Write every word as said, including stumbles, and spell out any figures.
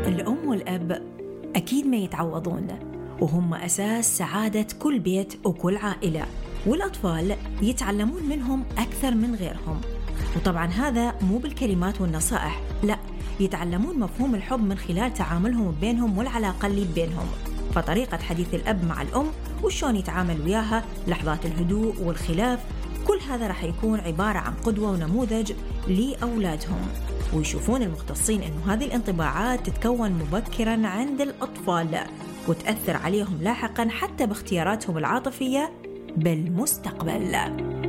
الأم والأب أكيد ما يتعوضون، وهم أساس سعادة كل بيت وكل عائلة، والأطفال يتعلمون منهم أكثر من غيرهم. وطبعا هذا مو بالكلمات والنصائح، لا، يتعلمون مفهوم الحب من خلال تعاملهم بينهم والعلاقة اللي بينهم. فطريقة حديث الأب مع الأم وشون يتعامل وياها، لحظات الهدوء والخلاف، كل هذا راح يكون عبارة عن قدوة ونموذج لأولادهم. ويشوفون المختصين أنه هذه الانطباعات تتكون مبكرا عند الأطفال وتأثر عليهم لاحقا حتى باختياراتهم العاطفية بالمستقبل.